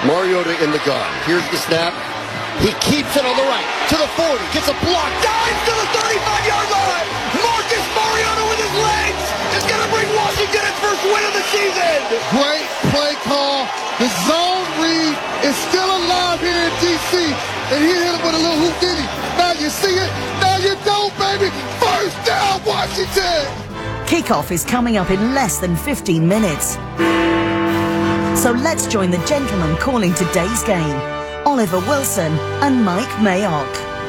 Mariota in the gun. Here's the snap. He keeps it on the right to the 40. Gets a block. Dives to the 35-yard line. Marcus Mariota with his legs is going to bring Washington its first win of the season. Great play call. The zone read is still alive here in D.C. And he hit it with a little Houdini. Now you see it. Now you don't, baby. First down, Washington. Kickoff is coming up in less than 15 minutes. So let's join the gentlemen calling today's game, Oliver Wilson and Mike Mayock.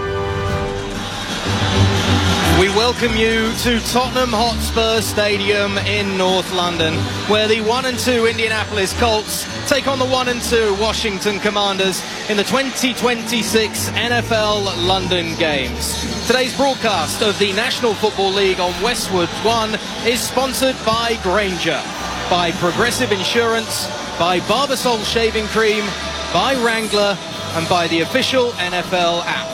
We welcome you to Tottenham Hotspur Stadium in North London, where the 1-2 Indianapolis Colts take on the 1-2 Washington Commanders in the 2026 NFL London Games. Today's broadcast of the National Football League on Westwood One is sponsored by Grainger, by Progressive Insurance, by Barbasol Shaving Cream, by Wrangler, and by the official NFL app.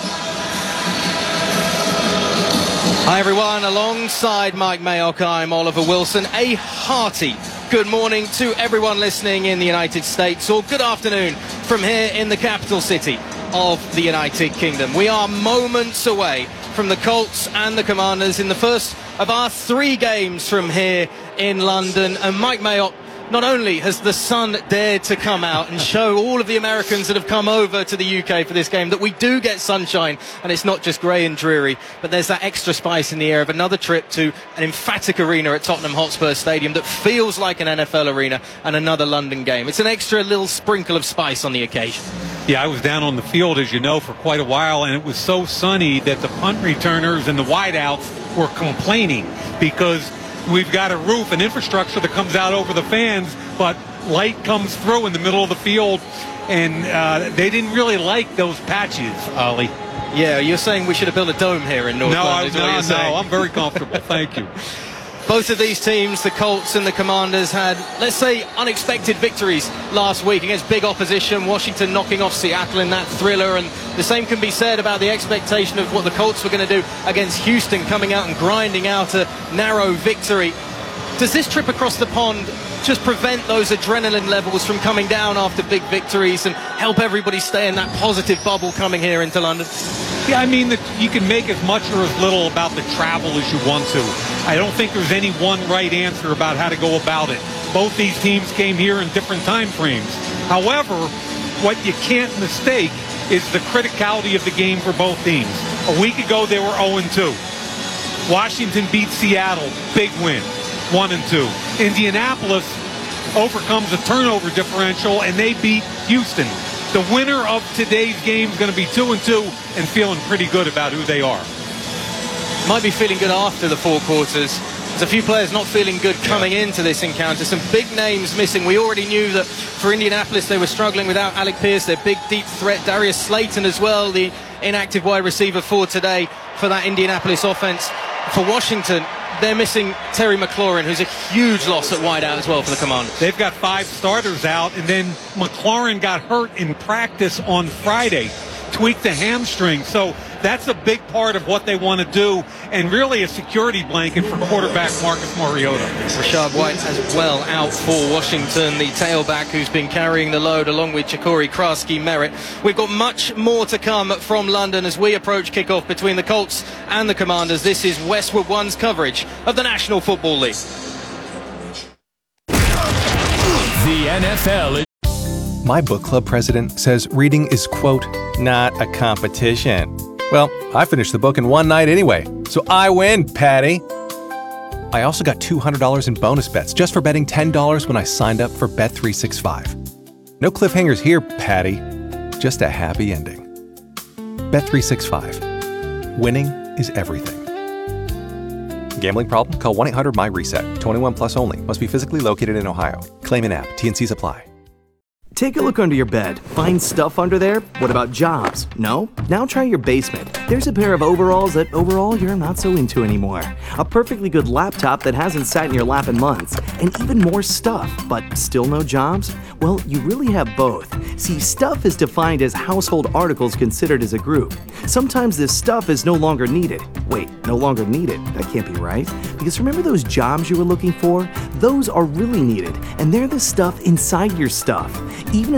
Hi everyone, alongside Mike Mayock, I'm Oliver Wilson. A hearty good morning to everyone listening in the United States, or good afternoon from here in the capital city of the United Kingdom. We are moments away from the Colts and the Commanders in the first of our 3 games from here in London. And Mike Mayock, not only has the sun dared to come out and show all of the Americans that have come over to the UK for this game that we do get sunshine and it's not just grey and dreary, but there's that extra spice in the air of another trip to an emphatic arena at Tottenham Hotspur Stadium that feels like an NFL arena and another London game. It's an extra little sprinkle of spice on the occasion. Yeah, I was down on the field, as you know, for quite a while, and it was so sunny that the punt returners and the wideouts were complaining because we've got a roof and infrastructure that comes out over the fans, but light comes through in the middle of the field, and they didn't really like those patches, Ollie. Yeah, you're saying we should have built a dome here in North London? No, I'm very comfortable. Thank you. Both of these teams, the Colts and the Commanders, had, let's say, unexpected victories last week against big opposition. Washington knocking off Seattle in that thriller, and the same can be said about the expectation of what the Colts were going to do against Houston, coming out and grinding out a narrow victory. Does this trip across the pond just prevent those adrenaline levels from coming down after big victories and help everybody stay in that positive bubble coming here into London? Yeah, I mean, you can make as much or as little about the travel as you want to. I don't think there's any one right answer about how to go about it. Both these teams came here in different time frames. However, what you can't mistake is the criticality of the game for both teams. A week ago, they were 0-2. Washington beat Seattle, big win, 1-2. Indianapolis overcomes a turnover differential, and they beat Houston. The winner of today's game is going to be 2-2 and feeling pretty good about who they are. Might be feeling good after the 4 quarters. There's a few players not feeling good coming into this encounter. Some big names missing. We already knew that for Indianapolis they were struggling without Alec Pierce, their big deep threat. Darius Slayton as well, the inactive wide receiver for today for that Indianapolis offense. For Washington, they're missing Terry McLaurin, who's a huge loss at wideout as well for the Commanders. They've got 5 starters out, and then McLaurin got hurt in practice on Friday, tweaked the hamstring. So that's a big part of what they want to do, and really a security blanket for quarterback Marcus Mariota. Rachaad White as well out for Washington, the tailback who's been carrying the load along with Chakori Krasky-Merritt. We've got much more to come from London as we approach kickoff between the Colts and the Commanders. This is Westwood One's coverage of the National Football League. The NFL. My book club president says reading is, quote, not a competition. Well, I finished the book in one night anyway, so I win, Patty. I also got $200 in bonus bets just for betting $10 when I signed up for Bet365. No cliffhangers here, Patty. Just a happy ending. Bet365. Winning is everything. Gambling problem? Call 1-800-MY-RESET. 21 plus only. Must be physically located in Ohio. Claim in app. T&Cs apply. Take a look under your bed. Find stuff under there? What about jobs? No? Now try your basement. There's a pair of overalls that overall you're not so into anymore. A perfectly good laptop that hasn't sat in your lap in months. And even more stuff, but still no jobs? Well, you really have both. See, stuff is defined as household articles considered as a group. Sometimes this stuff is no longer needed. Wait, no longer needed? That can't be right. Because remember those jobs you were looking for? Those are really needed, and they're the stuff inside your stuff. Even